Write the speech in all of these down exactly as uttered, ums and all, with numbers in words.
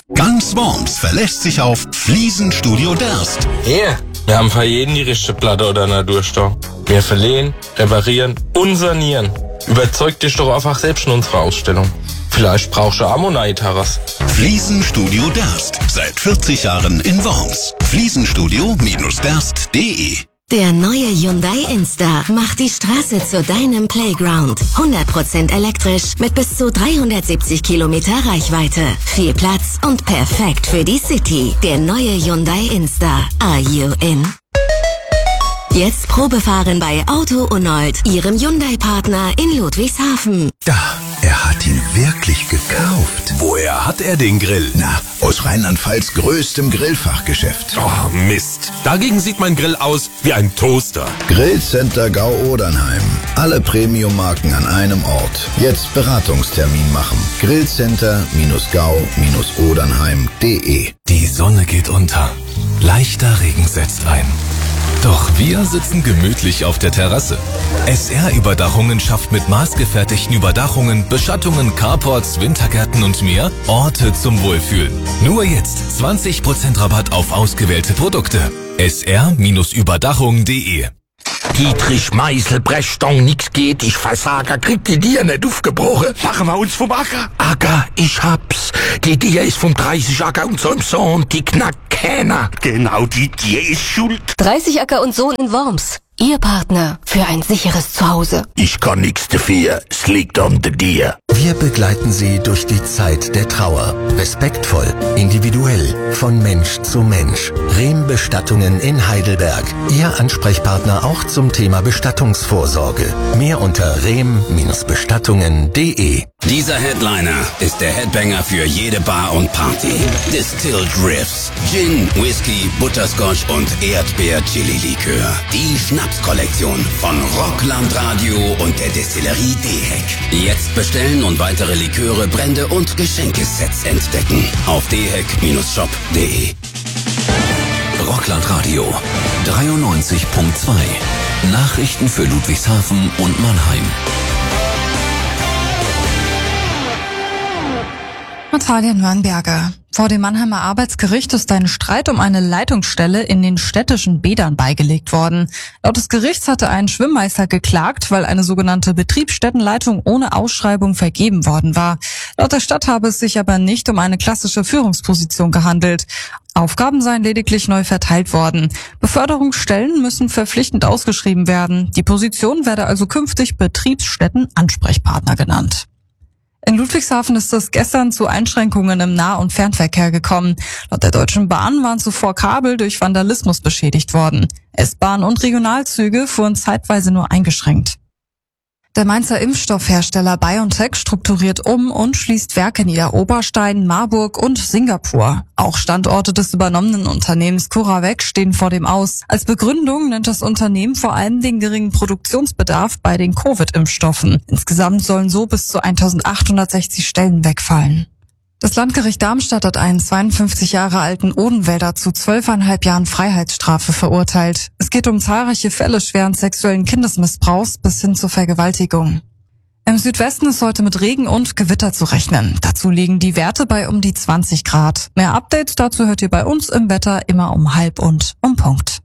Ganz Worms verlässt sich auf Fliesenstudio Derst. Hier, wir haben für jeden die richtige Platte oder Naturstau. Wir verlehen, reparieren und sanieren. Überzeug dich doch einfach selbst in unserer Ausstellung. Vielleicht brauchst du Ammonite-Terras. Fliesenstudio Derst. Seit vierzig Jahren in Worms. Fliesenstudio Derst punkt de. Der neue Hyundai Insta macht die Straße zu deinem Playground. hundert Prozent elektrisch mit bis zu dreihundertsiebzig Kilometer Reichweite. Viel Platz und perfekt für die City. Der neue Hyundai Insta. Are you in? Jetzt Probefahren bei Auto Unold, Ihrem Hyundai-Partner in Ludwigshafen. Da, er hat ihn wirklich gekauft. Woher hat er den Grill? Na, aus Rheinland-Pfalz größtem Grillfachgeschäft. Oh, Mist. Dagegen sieht mein Grill aus wie ein Toaster. Grillcenter Gau-Odernheim. Alle Premium-Marken an einem Ort. Jetzt Beratungstermin machen. Grillcenter Gau Odernheim punkt de. Die Sonne geht unter. Leichter Regen setzt ein. Doch wir sitzen gemütlich auf der Terrasse. S R-Überdachungen schafft mit maßgefertigten Überdachungen, Beschattungen, Carports, Wintergärten und mehr Orte zum Wohlfühlen. Nur jetzt zwanzig Prozent Rabatt auf ausgewählte Produkte. S R Überdachung punkt de. Dietrich Meißel, Brechstange, nix geht, ich versage, krieg die Dier nicht aufgebrochen. Machen wir uns vom Acker. Acker, ich hab's. Die Dier ist vom dreißig Acker und seinem Sohn, die knackt keiner. Genau, die Dier ist schuld. dreißig Acker und Sohn in Worms. Ihr Partner für ein sicheres Zuhause. Ich kann nix dafür, es liegt an der Dier. Wir begleiten Sie durch die Zeit der Trauer. Respektvoll, individuell, von Mensch zu Mensch. Rehm Bestattungen in Heidelberg. Ihr Ansprechpartner auch zum Thema Bestattungsvorsorge. Mehr unter rehm Bestattungen punkt de. Dieser Headliner ist der Headbanger für jede Bar und Party. Distilled Riffs, Gin, Whisky, Butterscotch und Erdbeer-Chili-Likör. Die Schnapskollektion von Rockland Radio und der Destillerie Deheck. Jetzt bestellen und weitere Liköre, Brände und Geschenkesets entdecken auf dehek Shop punkt de. Rockland Radio dreiundneunzig Komma zwei. Nachrichten für Ludwigshafen und Mannheim. Natalia Nürnberger. Vor dem Mannheimer Arbeitsgericht ist ein Streit um eine Leitungsstelle in den städtischen Bädern beigelegt worden. Laut des Gerichts hatte ein Schwimmmeister geklagt, weil eine sogenannte Betriebsstättenleitung ohne Ausschreibung vergeben worden war. Laut der Stadt habe es sich aber nicht um eine klassische Führungsposition gehandelt. Aufgaben seien lediglich neu verteilt worden. Beförderungsstellen müssen verpflichtend ausgeschrieben werden. Die Position werde also künftig Betriebsstättenansprechpartner genannt. In Ludwigshafen ist es gestern zu Einschränkungen im Nah- und Fernverkehr gekommen. Laut der Deutschen Bahn waren zuvor Kabel durch Vandalismus beschädigt worden. S-Bahn und Regionalzüge fuhren zeitweise nur eingeschränkt. Der Mainzer Impfstoffhersteller BioNTech strukturiert um und schließt Werke in Niederoberstein, Marburg und Singapur. Auch Standorte des übernommenen Unternehmens CuraVac stehen vor dem Aus. Als Begründung nennt das Unternehmen vor allem den geringen Produktionsbedarf bei den Covid-Impfstoffen. Insgesamt sollen so bis zu eintausendachthundertsechzig Stellen wegfallen. Das Landgericht Darmstadt hat einen zweiundfünfzig Jahre alten Odenwälder zu zwölfeinhalb Jahren Freiheitsstrafe verurteilt. Es geht um zahlreiche Fälle schweren sexuellen Kindesmissbrauchs bis hin zur Vergewaltigung. Im Südwesten ist heute mit Regen und Gewitter zu rechnen. Dazu liegen die Werte bei um die zwanzig Grad. Mehr Updates dazu hört ihr bei uns im Wetter immer um halb und um Punkt.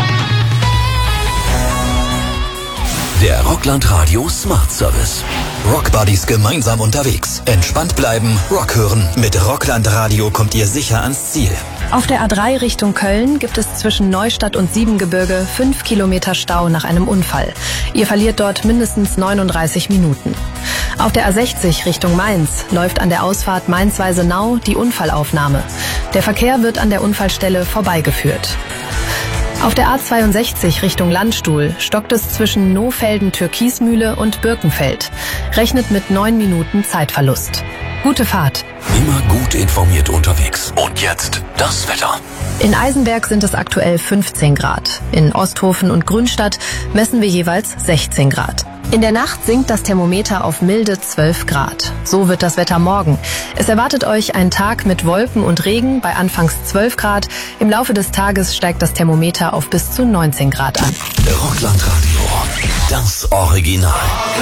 Der Rockland Radio Smart Service. Rockbuddies gemeinsam unterwegs. Entspannt bleiben, Rock hören. Mit Rockland Radio kommt ihr sicher ans Ziel. Auf der A drei Richtung Köln gibt es zwischen Neustadt und Siebengebirge fünf Kilometer Stau nach einem Unfall. Ihr verliert dort mindestens neununddreißig Minuten. Auf der A sechzig Richtung Mainz läuft an der Ausfahrt Mainz-Weisenau die Unfallaufnahme. Der Verkehr wird an der Unfallstelle vorbeigeführt. Auf der A zweiundsechzig Richtung Landstuhl stockt es zwischen Nohfelden-Türkismühle und Birkenfeld. Rechnet mit neun Minuten Zeitverlust. Gute Fahrt. Immer gut informiert unterwegs. Und jetzt das Wetter. In Eisenberg sind es aktuell fünfzehn Grad. In Osthofen und Grünstadt messen wir jeweils sechzehn Grad. In der Nacht sinkt das Thermometer auf milde zwölf Grad. So wird das Wetter morgen. Es erwartet euch ein Tag mit Wolken und Regen bei anfangs zwölf Grad. Im Laufe des Tages steigt das Thermometer auf bis zu neunzehn Grad an. Rockland Radio, das Original.